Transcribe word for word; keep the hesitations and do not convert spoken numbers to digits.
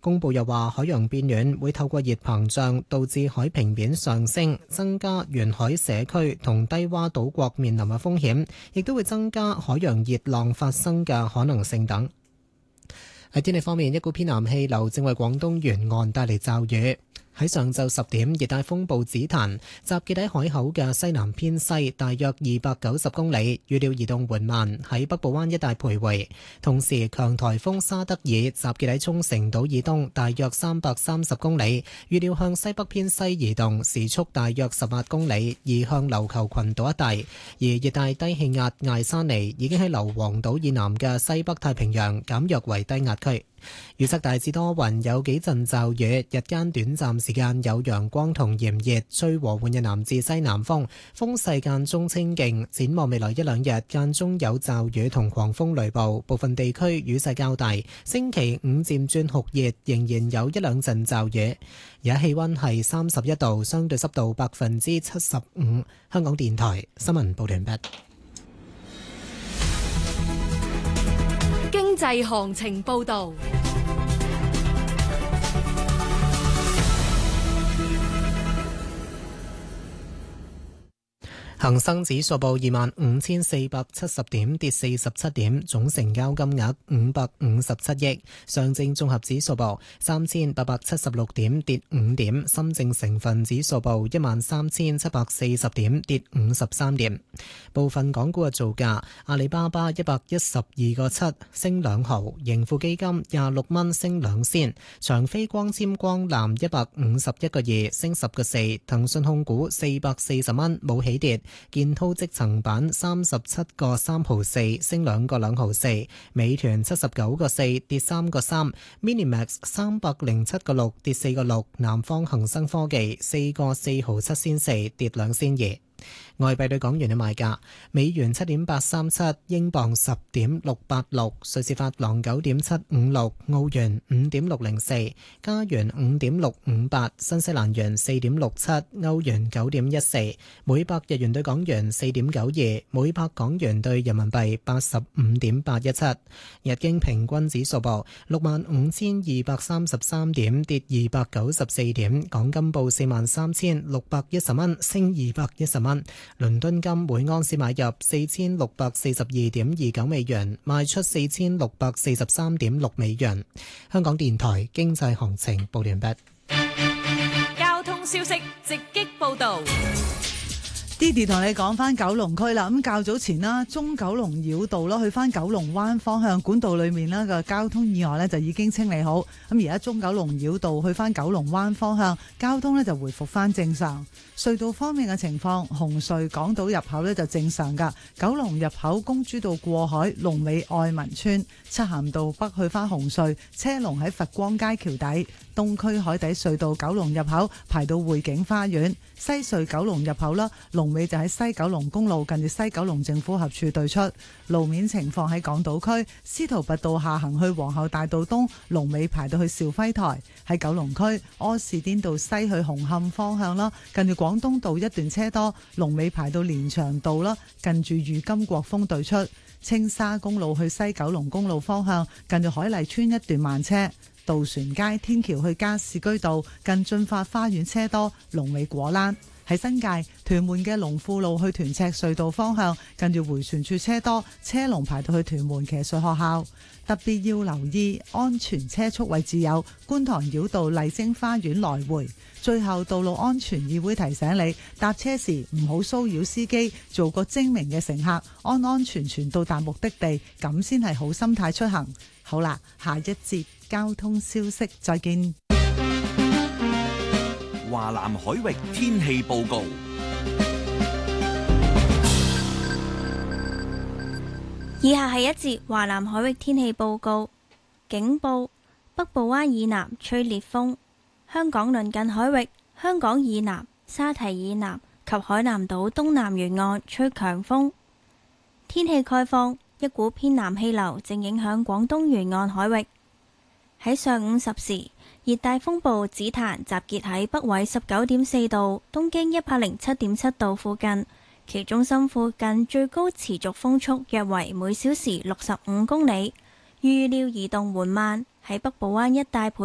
公佈又話，海洋變暖會透過熱膨脹導致海平面上升，增加沿海社區同低窪島國面臨嘅風險，亦都會增加海洋熱浪發生嘅可能性等。喺天氣方面，一股偏南氣流正為廣東沿岸帶嚟驟雨。喺上晝十點，熱帶風暴紫檀集結喺海口嘅西南偏西，大約二百九十公里，預料移動緩慢，喺北部灣一帶徘徊。同時，強颱風沙德爾集結喺沖繩島以東，大約三百三十公里，預料向西北偏西移動，時速大約十八公里，移向琉球群島一帶。而熱帶低氣壓艾沙尼已經喺硫磺島以南嘅西北太平洋減弱為低壓區。預測大致多雲，有幾陣驟雨，日間短暫時間有陽光同炎熱，吹和緩嘅南至西南風，風勢間中清勁。展望未來一兩日，間中有驟雨同狂風雷暴，部分地區雨勢較大。星期五漸轉酷熱，仍然有一兩陣驟雨。而家氣溫係三十一度，相對濕度百分之七十五。香港電台新聞報道完畢。 經濟行情報道。 恒生指數報二萬五千四百七十點，跌四十七點，總成交金額五百五十七億。上證綜合指數報三千八百七十六點，跌五點。深證成分指數報一萬三千七百四十點，跌五十三點。部分港股嘅造價：阿里巴巴一百一十二個七升兩毫，盈富基金廿六蚊升兩仙，長飛光纖光纜一百五十一個二升十個四，騰訊控股四百四十蚊冇起跌。建滔積層板三十七個三毫四升兩個兩毫四，美團七十九個四跌三個三 ，Minimax 三百零七個六跌四個六，南方恒生科技四個四毫七仙四跌兩仙二。外幣對港元嘅賣價：美元七點八三七，英鎊十點六八六，瑞士法郎九點七五六，澳元五點六零四，加元五點六五八，新西蘭元四點六七，歐元九點一四，每百日元對港元四點九二，每百港元對人民幣八十五點八一七。日經平均指數報六萬五千二百三十三點，跌二百九十四點。港金報四萬三千六百一十蚊，升二百一十蚊。倫敦金每盎司買入四千六百四十二點二九美元，賣出四千六百四十三點六美元。香港電台經濟行情報完畢。 交通消息直擊報道。 Didi 同你講翻九龍區啦，咁較早前啦，中九龍繞道啦，去翻九龍灣方向管道裏面啦個交通意外呢就已經清理好，咁而家中九龍繞道去翻九龍灣方向交通呢就回復翻正常。隧道方面嘅情況，紅隧港島入口呢就正常噶，九龍入口公主道過海，龍尾愛民村，漆咸道北去翻紅隧，車龍喺佛光街橋底，東區海底隧道九龍入口排到匯景花園，西隧九龍入口啦，龍尾就喺西九龍公路近住西九龍政府合署對出。路面情況喺港島區，司徒拔道下行去皇后大道東，龍尾排到去兆輝台；喺九龍區柯士甸道西去紅磡方向啦，近住廣東道一段車多，龍尾排到連翔道啦，近住裕金國峰對出。青沙公路去西九龍公路方向，近住海麗村一段慢車。渡船街天橋去加士居道近駿發花園車多，龍尾果欄。喺新界屯門嘅龍富路去屯赤隧道方向，近住迴旋處車多，車龍排到去屯門騎術學校。特別要留意安全車速位置有觀塘繞道麗晶花園來回。最後，道路安全議會提醒你，搭車時唔好騷擾司機，做個精明嘅乘客，安安全全到達目的地，咁先係好心態出行。好啦，下一節交通消息再見。 華南海域天氣報告。 以下係一節華南海域天氣報告。警報：北部灣以南吹烈風，香港鄰近海域、香港以南、沙堤以南及海南島東南沿岸吹強風。天氣概況：一股偏南氣流正影響廣東沿岸海域。喺上午十時，熱帶風暴紫檀集結喺北緯十九點四度、東經一百零七點七度附近，其中心附近最高持續風速約為每小時六十五公里，預料移動緩慢，喺北部灣一帶徘